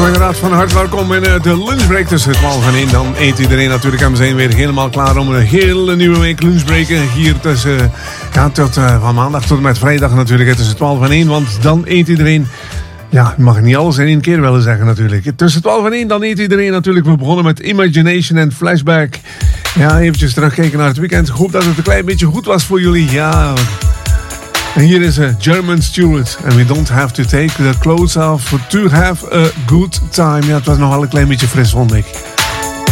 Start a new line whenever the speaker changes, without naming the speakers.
Zo inderdaad, van harte welkom in de lunchbreak tussen 12 en 1. Dan eet iedereen natuurlijk en we zijn weer helemaal klaar om een hele nieuwe week lunchbreken. Hier tussen, van maandag tot en met vrijdag natuurlijk tussen 12 en 1. Want dan eet iedereen, ja, je mag niet alles in één keer willen zeggen natuurlijk. Tussen 12 en 1 dan eet iedereen natuurlijk. We begonnen met Imagination en Flashback. Ja, eventjes terugkijken naar het weekend. Ik hoop dat het een klein beetje goed was voor jullie. Ja. En hier is German Stewart. And we don't have to take the clothes off to have a good time. Ja, het was nog wel een klein beetje fris, vond ik.